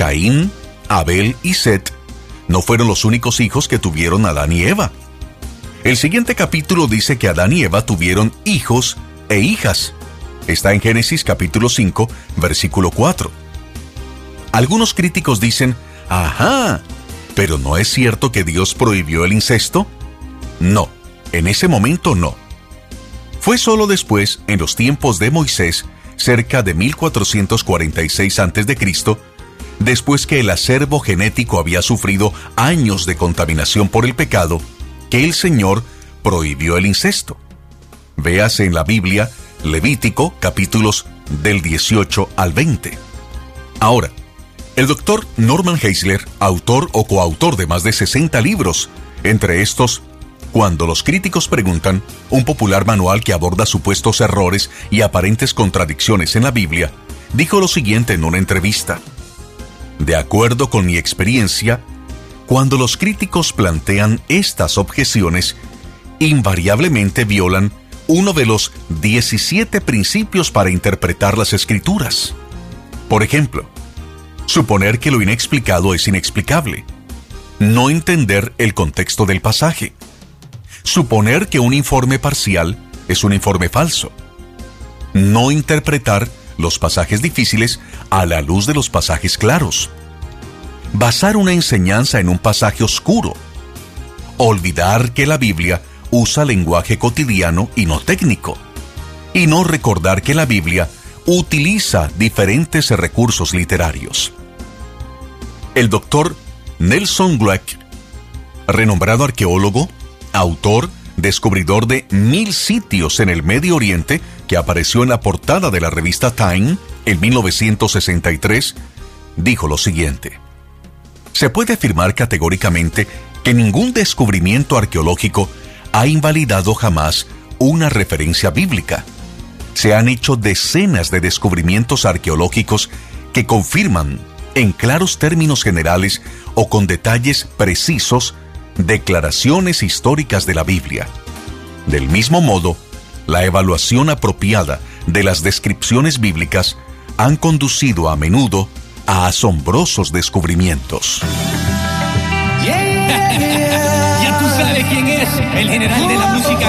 Caín, Abel y Set no fueron los únicos hijos que tuvieron Adán y Eva. El siguiente capítulo dice que Adán y Eva tuvieron hijos e hijas. Está en Génesis capítulo 5, versículo 4. Algunos críticos dicen, ¡ajá! ¿Pero no es cierto que Dios prohibió el incesto? No, en ese momento no. Fue solo después, en los tiempos de Moisés, cerca de 1446 a.C., después que el acervo genético había sufrido años de contaminación por el pecado, que el Señor prohibió el incesto. Véase en la Biblia, Levítico, capítulos del 18 al 20. Ahora, el doctor Norman Geisler, autor o coautor de más de 60 libros, entre estos, Cuando los críticos preguntan, un popular manual que aborda supuestos errores y aparentes contradicciones en la Biblia, dijo lo siguiente en una entrevista: de acuerdo con mi experiencia, cuando los críticos plantean estas objeciones, invariablemente violan uno de los 17 principios para interpretar las Escrituras. Por ejemplo, suponer que lo inexplicado es inexplicable, no entender el contexto del pasaje, suponer que un informe parcial es un informe falso, no interpretar los pasajes difíciles a la luz de los pasajes claros, basar una enseñanza en un pasaje oscuro, olvidar que la Biblia usa lenguaje cotidiano y no técnico, y no recordar que la Biblia utiliza diferentes recursos literarios. El doctor Nelson Glueck, renombrado arqueólogo, autor, descubridor de 1000 sitios en el Medio Oriente, que apareció en la portada de la revista Time en 1963, dijo lo siguiente: se puede afirmar categóricamente que ningún descubrimiento arqueológico ha invalidado jamás una referencia bíblica. Se han hecho decenas de descubrimientos arqueológicos que confirman, en claros términos generales o con detalles precisos, declaraciones históricas de la Biblia. Del mismo modo, la evaluación apropiada de las descripciones bíblicas han conducido a menudo a asombrosos descubrimientos. Ya tú sabes quién es el general de la música